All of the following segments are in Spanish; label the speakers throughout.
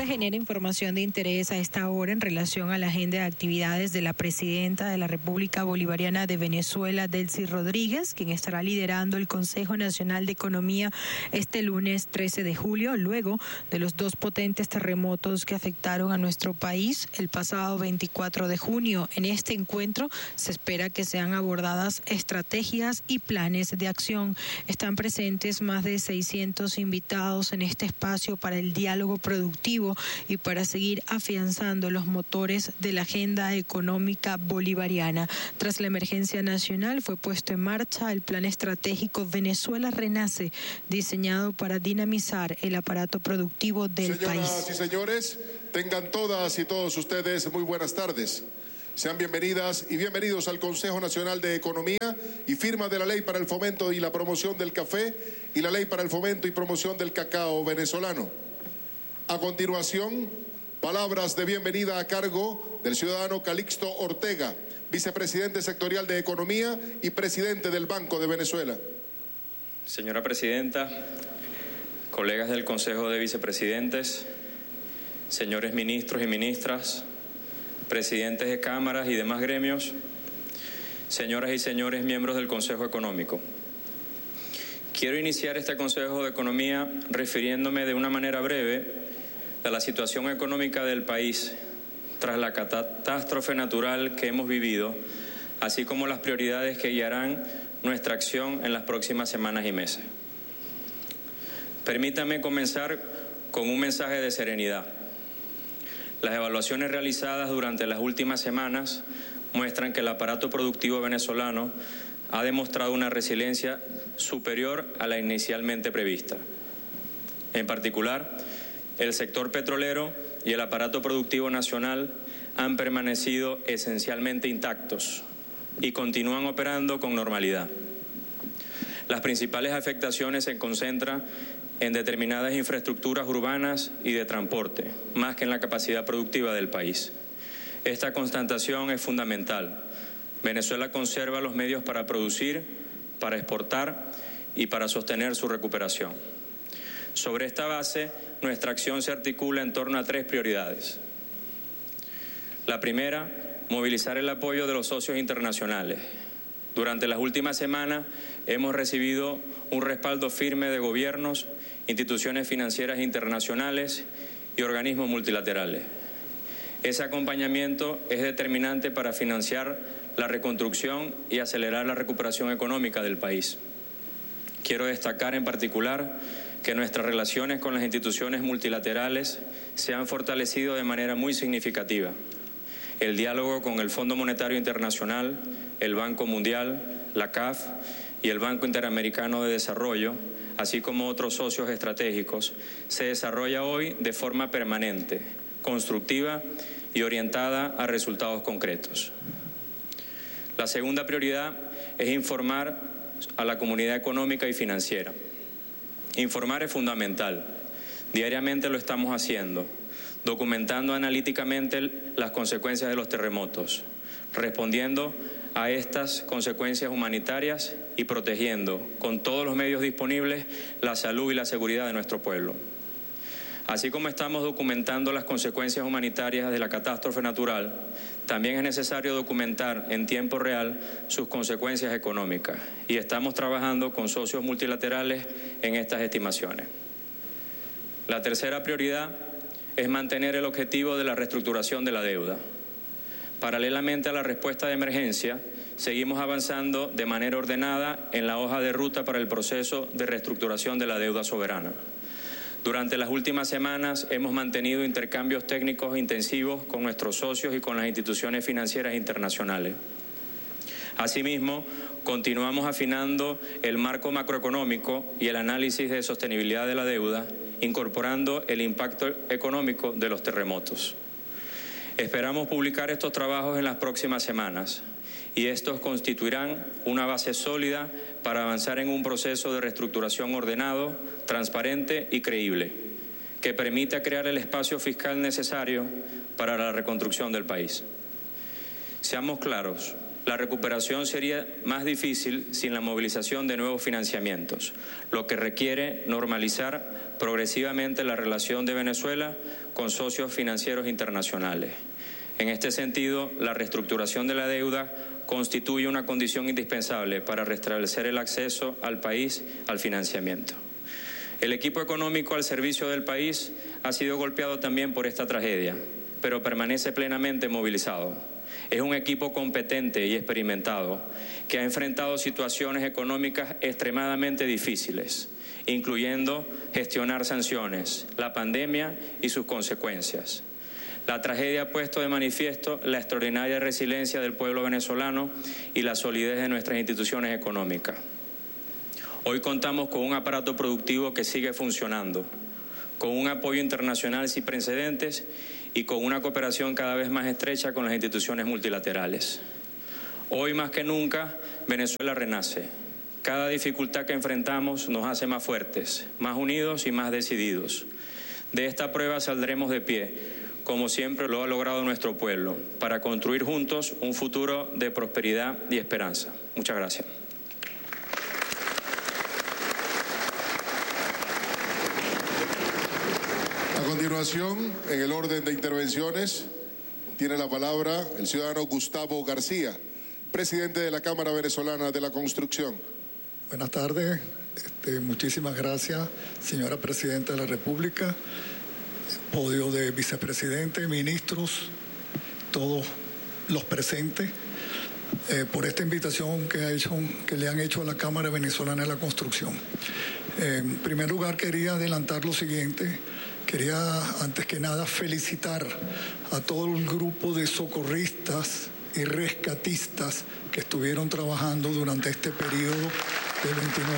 Speaker 1: Se genera información de interés a esta hora en relación a la agenda de actividades de la presidenta de la República Bolivariana de Venezuela, Delcy Rodríguez, quien estará liderando el Consejo Nacional de Economía este lunes 13 de julio, luego de los dos potentes terremotos que afectaron a nuestro país el pasado 24 de junio. En este encuentro se espera que sean abordadas estrategias y planes de acción. Están presentes más de 600 invitados en este espacio para el diálogo productivo y para seguir afianzando los motores de la agenda económica bolivariana. Tras la emergencia nacional fue puesto en marcha el Plan Estratégico Venezuela Renace, diseñado para dinamizar el aparato productivo del país.
Speaker 2: Señoras y señores, tengan todas y todos ustedes muy buenas tardes. Sean bienvenidas y bienvenidos al Consejo Nacional de Economía y firma de la Ley para el Fomento y la Promoción del Café y la Ley para el Fomento y Promoción del Cacao Venezolano. A continuación, palabras de bienvenida a cargo del ciudadano Calixto Ortega, vicepresidente sectorial de Economía y presidente del Banco de Venezuela.
Speaker 3: Señora Presidenta, colegas del Consejo de Vicepresidentes, señores ministros y ministras, presidentes de cámaras y demás gremios, señoras y señores miembros del Consejo Económico. Quiero iniciar este Consejo de Economía refiriéndome de una manera breve a la situación económica del país tras la catástrofe natural que hemos vivido, así como las prioridades que guiarán nuestra acción en las próximas semanas y meses. Permítanme comenzar con un mensaje de serenidad. Las evaluaciones realizadas durante las últimas semanas muestran que el aparato productivo venezolano ha demostrado una resiliencia superior a la inicialmente prevista. En particular, el sector petrolero y el aparato productivo nacional han permanecido esencialmente intactos y continúan operando con normalidad. Las principales afectaciones se concentran en determinadas infraestructuras urbanas y de transporte, más que en la capacidad productiva del país. Esta constatación es fundamental. Venezuela conserva los medios para producir, para exportar y para sostener su recuperación. Sobre esta base, nuestra acción se articula en torno a tres prioridades. La primera, movilizar el apoyo de los socios internacionales. Durante las últimas semanas hemos recibido un respaldo firme de gobiernos, instituciones financieras internacionales y organismos multilaterales. Ese acompañamiento es determinante para financiar la reconstrucción y acelerar la recuperación económica del país. Quiero destacar en particular que nuestras relaciones con las instituciones multilaterales se han fortalecido de manera muy significativa. El diálogo con el Fondo Monetario Internacional, el Banco Mundial, la CAF y el Banco Interamericano de Desarrollo, así como otros socios estratégicos, se desarrolla hoy de forma permanente, constructiva y orientada a resultados concretos. La segunda prioridad es informar a la comunidad económica y financiera. Informar es fundamental. Diariamente lo estamos haciendo, documentando analíticamente las consecuencias de los terremotos, respondiendo a estas consecuencias humanitarias y protegiendo con todos los medios disponibles la salud y la seguridad de nuestro pueblo. Así como estamos documentando las consecuencias humanitarias de la catástrofe natural, también es necesario documentar en tiempo real sus consecuencias económicas y estamos trabajando con socios multilaterales en estas estimaciones. La tercera prioridad es mantener el objetivo de la reestructuración de la deuda. Paralelamente a la respuesta de emergencia, seguimos avanzando de manera ordenada en la hoja de ruta para el proceso de reestructuración de la deuda soberana. Durante las últimas semanas hemos mantenido intercambios técnicos intensivos con nuestros socios y con las instituciones financieras internacionales. Asimismo, continuamos afinando el marco macroeconómico y el análisis de sostenibilidad de la deuda, incorporando el impacto económico de los terremotos. Esperamos publicar estos trabajos en las próximas semanas y estos constituirán una base sólida para avanzar en un proceso de reestructuración ordenado, transparente y creíble, que permita crear el espacio fiscal necesario para la reconstrucción del país. Seamos claros, La recuperación sería más difícil sin la movilización de nuevos financiamientos, lo que requiere normalizar progresivamente la relación de Venezuela con socios financieros internacionales. En este sentido, la reestructuración de la deuda constituye una condición indispensable para restablecer el acceso al país al financiamiento. El equipo económico al servicio del país ha sido golpeado también por esta tragedia, pero permanece plenamente movilizado. Es un equipo competente y experimentado que ha enfrentado situaciones económicas extremadamente difíciles, incluyendo gestionar sanciones, la pandemia y sus consecuencias. La tragedia ha puesto de manifiesto la extraordinaria resiliencia del pueblo venezolano y la solidez de nuestras instituciones económicas. Hoy contamos con un aparato productivo que sigue funcionando, con un apoyo internacional sin precedentes y con una cooperación cada vez más estrecha con las instituciones multilaterales. Hoy más que nunca, Venezuela renace. Cada dificultad que enfrentamos nos hace más fuertes, más unidos y más decididos. De esta prueba saldremos de pie, como siempre lo ha logrado nuestro pueblo, para construir juntos un futuro de prosperidad y esperanza. Muchas gracias.
Speaker 2: A continuación, en el orden de intervenciones, tiene la palabra el ciudadano Gustavo García, presidente de la Cámara Venezolana de la Construcción.
Speaker 4: Buenas tardes, muchísimas gracias, señora Presidenta de la República, podio de vicepresidente, ministros, todos los presentes, por esta invitación que le han hecho a la Cámara Venezolana de la Construcción. En primer lugar, quería adelantar lo siguiente. Quería, antes que nada, felicitar a todo el grupo de socorristas y rescatistas que estuvieron trabajando durante este periodo del 29.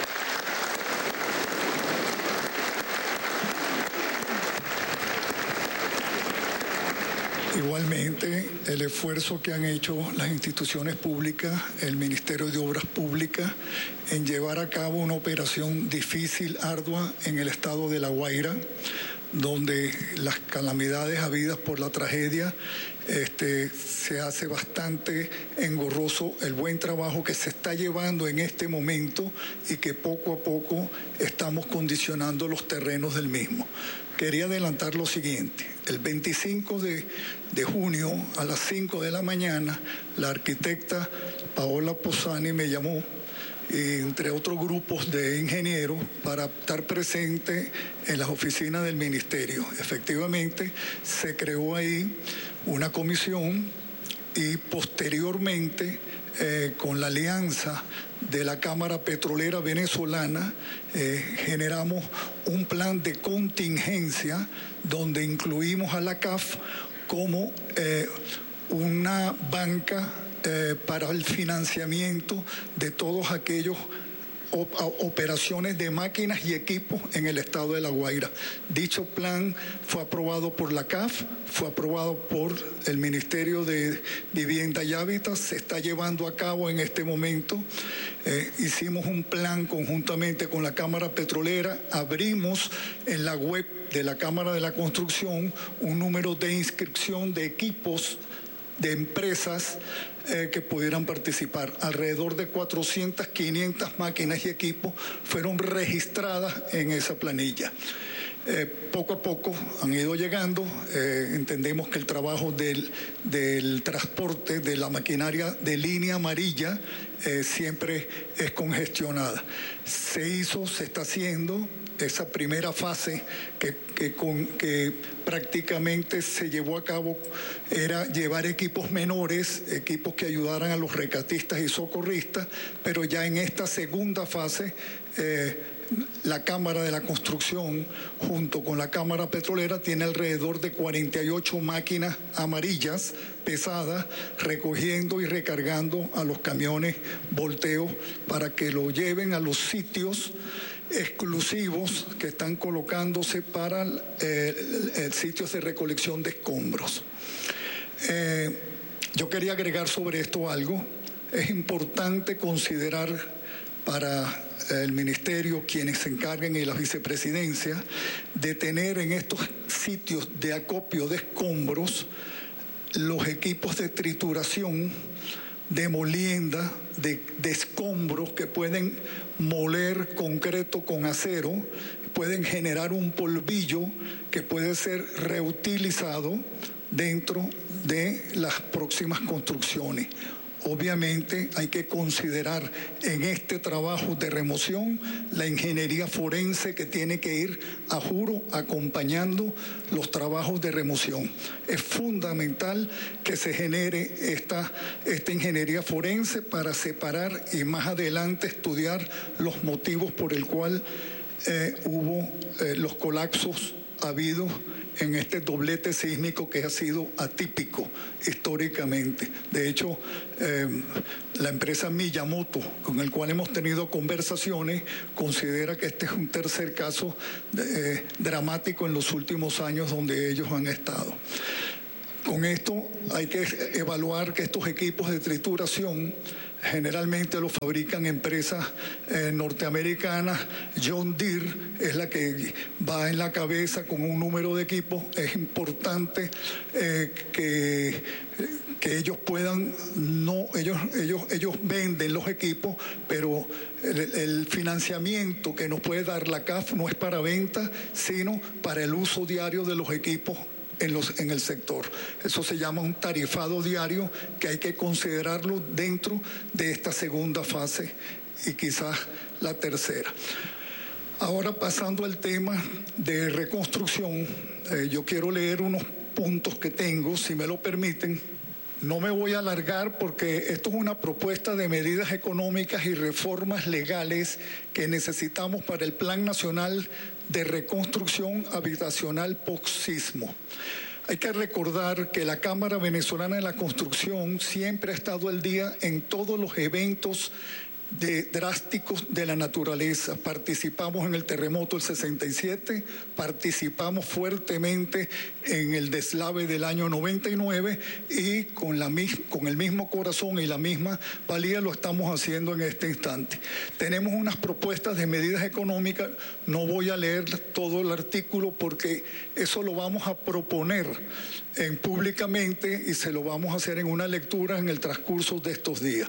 Speaker 4: Igualmente, el esfuerzo que han hecho las instituciones públicas, el Ministerio de Obras Públicas, en llevar a cabo una operación difícil, ardua, en el estado de La Guaira, donde las calamidades habidas por la tragedia se hace bastante engorroso el buen trabajo que se está llevando en este momento y que poco a poco estamos condicionando los terrenos del mismo. Quería adelantar lo siguiente. El 25 de junio a las 5 de la mañana, la arquitecta Paola Posani me llamó, entre otros grupos de ingenieros, para estar presente en las oficinas del ministerio. Efectivamente, se creó ahí una comisión y posteriormente, con la alianza de la Cámara Petrolera Venezolana, generamos un plan de contingencia donde incluimos a la CAF como una banca para el financiamiento de todos aquellos operaciones de máquinas y equipos en el estado de La Guaira. Dicho plan fue aprobado por la CAF, fue aprobado por el Ministerio de Vivienda y Hábitat, se está llevando a cabo en este momento. Hicimos un plan conjuntamente con la Cámara Petrolera, abrimos en la web de la Cámara de la Construcción un número de inscripción de equipos de empresas que pudieran participar. Alrededor de 400, 500 máquinas y equipos fueron registradas en esa planilla. Poco a poco han ido llegando. Entendemos que el trabajo del transporte de la maquinaria de línea amarilla siempre es congestionada. Se está haciendo esa primera fase que prácticamente se llevó a cabo, era llevar equipos menores, equipos que ayudaran a los rescatistas y socorristas, pero ya en esta segunda fase la Cámara de la Construcción junto con la Cámara Petrolera tiene alrededor de 48 máquinas amarillas pesadas recogiendo y recargando a los camiones volteos para que lo lleven a los sitios exclusivos que están colocándose para sitios de recolección de escombros. Yo quería agregar sobre esto algo. Es importante considerar para el ministerio, quienes se encarguen y la vicepresidencia, de tener en estos sitios de acopio de escombros los equipos de trituración de molienda, de escombros que pueden moler concreto con acero, pueden generar un polvillo que puede ser reutilizado dentro de las próximas construcciones. Obviamente hay que considerar en este trabajo de remoción la ingeniería forense que tiene que ir a juro acompañando los trabajos de remoción. Es fundamental que se genere esta ingeniería forense para separar y más adelante estudiar los motivos por el cual hubo los colapsos habidos en este doblete sísmico que ha sido atípico históricamente. De hecho, la empresa Miyamoto, con el cual hemos tenido conversaciones, considera que este es un tercer caso dramático en los últimos años donde ellos han estado. Con esto hay que evaluar que estos equipos de trituración generalmente los fabrican empresas norteamericanas. John Deere es la que va en la cabeza con un número de equipos. Es importante que ellos puedan, ellos venden los equipos, pero el financiamiento que nos puede dar la CAF no es para venta, sino para el uso diario de los equipos en el sector. Eso se llama un tarifado diario que hay que considerarlo dentro de esta segunda fase y quizás la tercera. Ahora, pasando al tema de reconstrucción, yo quiero leer unos puntos que tengo, si me lo permiten. No me voy a alargar porque esto es una propuesta de medidas económicas y reformas legales que necesitamos para el Plan Nacional de Reconstrucción Habitacional post-sismo. Hay que recordar que la Cámara Venezolana de la Construcción siempre ha estado al día en todos los eventos drásticos de la naturaleza. Participamos en el terremoto del 67, participamos fuertemente en el deslave del año 99 y con el mismo corazón y la misma valía lo estamos haciendo en este instante. Tenemos unas propuestas de medidas económicas, no voy a leer todo el artículo porque eso lo vamos a proponer públicamente y se lo vamos a hacer en una lectura en el transcurso de estos días.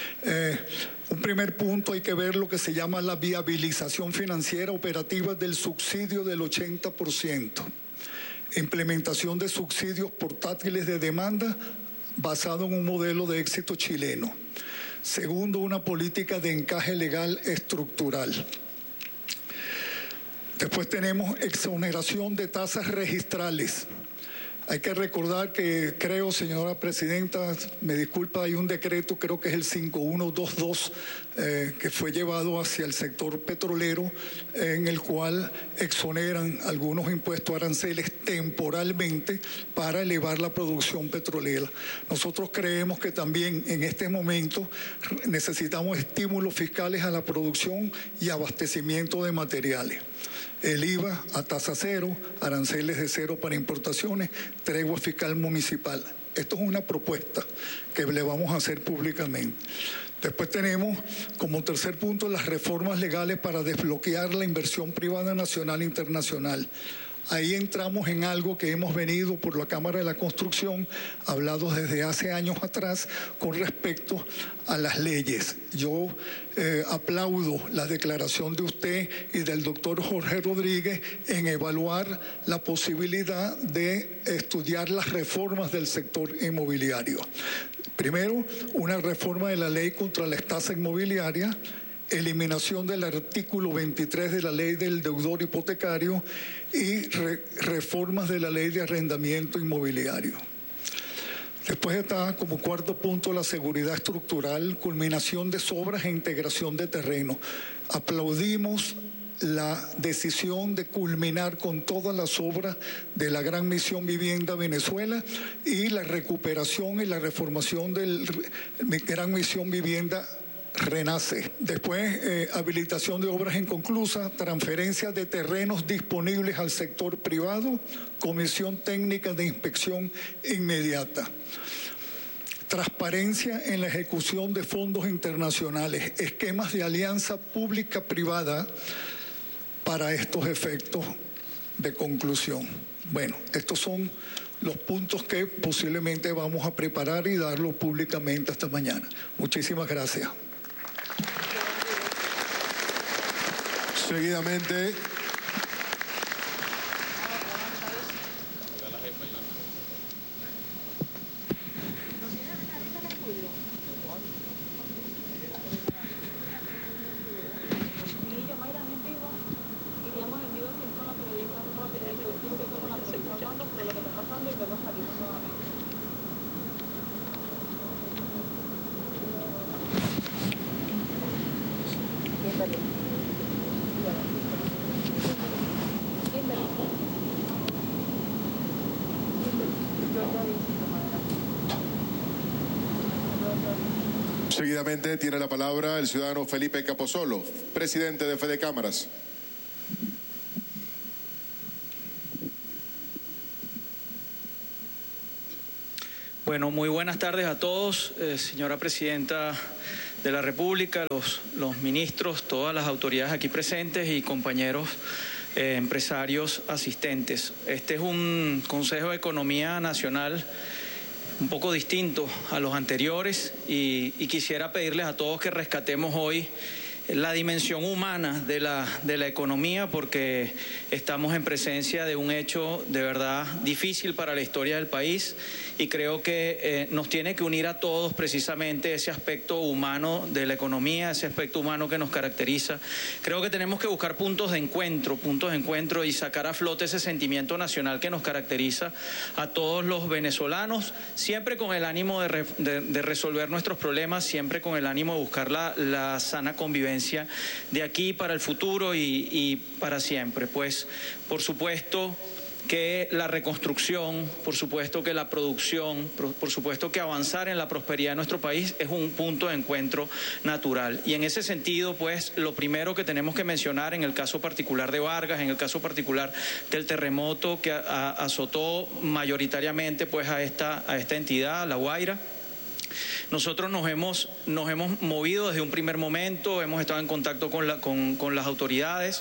Speaker 4: Un primer punto, hay que ver lo que se llama la viabilización financiera operativa del subsidio del 80%. Implementación de subsidios portátiles de demanda basado en un modelo de éxito chileno. Segundo, una política de encaje legal estructural. Después tenemos exoneración de tasas registrales. Hay que recordar que creo, señora presidenta, me disculpa, hay un decreto, creo que es el 5122, que fue llevado hacia el sector petrolero, en el cual exoneran algunos impuestos aranceles temporalmente para elevar la producción petrolera. Nosotros creemos que también en este momento necesitamos estímulos fiscales a la producción y abastecimiento de materiales. El IVA a tasa cero, aranceles de cero para importaciones, tregua fiscal municipal. Esto es una propuesta que le vamos a hacer públicamente. Después tenemos como tercer punto las reformas legales para desbloquear la inversión privada nacional e internacional. Ahí entramos en algo que hemos venido por la Cámara de la Construcción, hablado desde hace años atrás, con respecto a las leyes. Yo aplaudo la declaración de usted y del doctor Jorge Rodríguez en evaluar la posibilidad de estudiar las reformas del sector inmobiliario. Primero, una reforma de la ley contra la estafa inmobiliaria, eliminación del artículo 23 de la ley del deudor hipotecario y reformas de la ley de arrendamiento inmobiliario. Después está como cuarto punto la seguridad estructural, culminación de obras e integración de terreno. Aplaudimos la decisión de culminar con todas las obras de la Gran Misión Vivienda Venezuela y la recuperación y la reformación de la Gran Misión Vivienda Renace. Después, habilitación de obras inconclusas, transferencia de terrenos disponibles al sector privado, comisión técnica de inspección inmediata. Transparencia en la ejecución de fondos internacionales, esquemas de alianza pública-privada para estos efectos de conclusión. Bueno, estos son los puntos que posiblemente vamos a preparar y darlo públicamente esta mañana. Muchísimas gracias.
Speaker 2: Seguidamente, seguidamente tiene la palabra el ciudadano Felipe Capozolo, presidente de Fede Cámaras.
Speaker 5: Bueno, muy buenas tardes a todos, señora Presidenta de la República, los ministros, todas las autoridades aquí presentes y compañeros empresarios asistentes. Este es un Consejo de Economía Nacional un poco distinto a los anteriores y quisiera pedirles a todos que rescatemos hoy la dimensión humana de la economía, porque estamos en presencia de un hecho de verdad difícil para la historia del país y creo que nos tiene que unir a todos precisamente ese aspecto humano de la economía, ese aspecto humano que nos caracteriza. Creo que tenemos que buscar puntos de encuentro y sacar a flote ese sentimiento nacional que nos caracteriza a todos los venezolanos, siempre con el ánimo de resolver nuestros problemas, siempre con el ánimo de buscar la sana convivencia de aquí para el futuro y para siempre. Pues, por supuesto que la reconstrucción, por supuesto que la producción, por supuesto que avanzar en la prosperidad de nuestro país es un punto de encuentro natural. Y en ese sentido, pues, lo primero que tenemos que mencionar en el caso particular de Vargas, en el caso particular del terremoto que azotó mayoritariamente pues a esta entidad, La Guaira. Nosotros nos hemos movido desde un primer momento, hemos estado en contacto con las autoridades,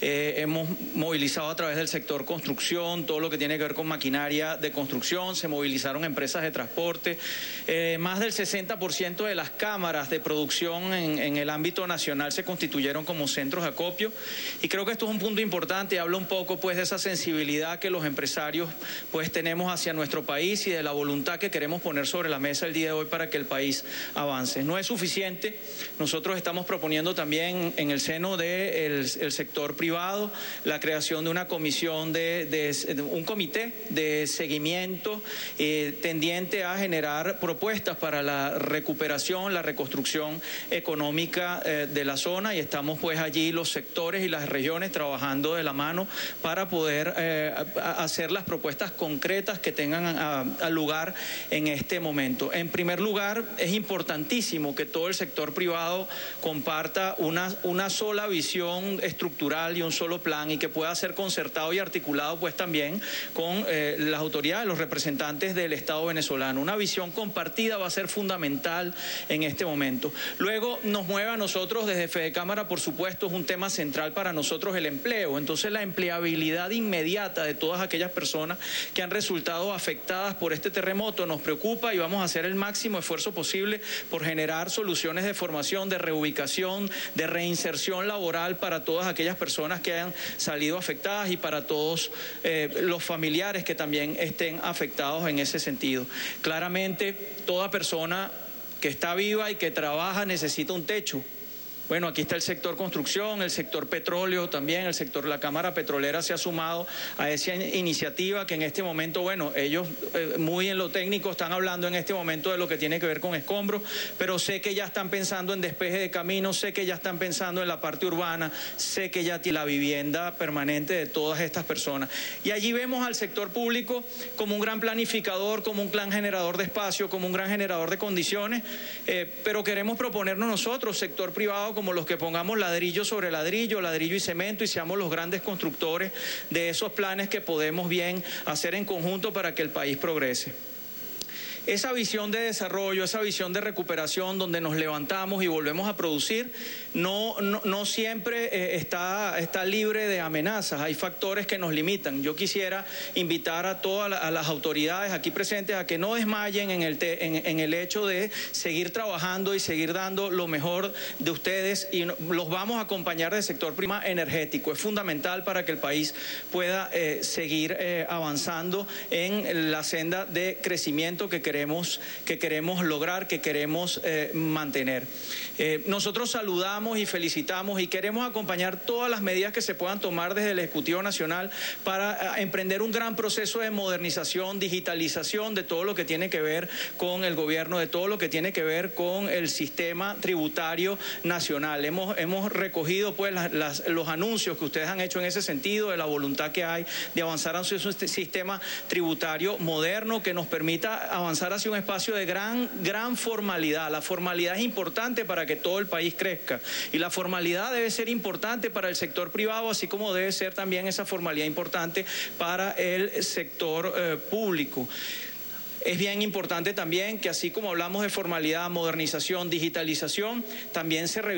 Speaker 5: hemos movilizado a través del sector construcción, todo lo que tiene que ver con maquinaria de construcción, se movilizaron empresas de transporte, más del 60% de las cámaras de producción en el ámbito nacional se constituyeron como centros de acopio y creo que esto es un punto importante, habla un poco pues de esa sensibilidad que los empresarios pues tenemos hacia nuestro país y de la voluntad que queremos poner sobre la mesa el día de hoy para que el país avance. No es suficiente, nosotros estamos proponiendo también en el seno del sector privado la creación de una comisión, de un comité de seguimiento tendiente a generar propuestas para la recuperación, la reconstrucción económica de la zona y estamos pues allí los sectores y las regiones trabajando de la mano para poder hacer las propuestas concretas que tengan lugar en este momento. En primer lugar, es importantísimo que todo el sector privado comparta una sola visión estructural y un solo plan y que pueda ser concertado y articulado pues también con las autoridades, los representantes del Estado venezolano. Una visión compartida va a ser fundamental en este momento. Luego nos mueve a nosotros desde Fede Cámara, por supuesto, es un tema central para nosotros el empleo. Entonces la empleabilidad inmediata de todas aquellas personas que han resultado afectadas por este terremoto nos preocupa y vamos a hacer el máximo esfuerzo posible por generar soluciones de formación, de reubicación, de reinserción laboral para todas aquellas personas que hayan salido afectadas y para todos los familiares que también estén afectados en ese sentido. Claramente, toda persona que está viva y que trabaja necesita un techo. Bueno, aquí está el sector construcción, el sector petróleo también, la Cámara Petrolera se ha sumado a esa iniciativa que en este momento, bueno, ellos muy en lo técnico están hablando en este momento de lo que tiene que ver con escombros, pero sé que ya están pensando en despeje de caminos, sé que ya están pensando en la parte urbana, sé que ya tiene la vivienda permanente de todas estas personas. Y allí vemos al sector público como un gran planificador, como un gran generador de espacio, como un gran generador de condiciones, pero queremos proponernos nosotros, sector privado, como los que pongamos ladrillo sobre ladrillo, ladrillo y cemento y seamos los grandes constructores de esos planes que podemos bien hacer en conjunto para que el país progrese. esa visión de desarrollo, esa visión de recuperación donde nos levantamos y volvemos a producir, no siempre está libre de amenazas. Hay factores que nos limitan. Yo quisiera invitar a todas las autoridades aquí presentes a que no desmayen en el hecho de seguir trabajando y seguir dando lo mejor de ustedes, y los vamos a acompañar del sector energético. Es fundamental para que el país pueda seguir avanzando en la senda de crecimiento que queremos lograr, que queremos mantener. Nosotros saludamos y felicitamos y queremos acompañar todas las medidas que se puedan tomar desde el Ejecutivo Nacional para emprender un gran proceso de modernización, digitalización de todo lo que tiene que ver con el gobierno, de todo lo que tiene que ver con el sistema tributario nacional. Hemos recogido pues los anuncios que ustedes han hecho en ese sentido, de la voluntad que hay de avanzar hacia un sistema tributario moderno que nos permita avanzar hacia un espacio de gran formalidad. La formalidad es importante para que todo el país crezca, y la formalidad debe ser importante para el sector privado, así como debe ser también esa formalidad importante para el sector público. Es bien importante también que, así como hablamos de formalidad, modernización, digitalización, también se revise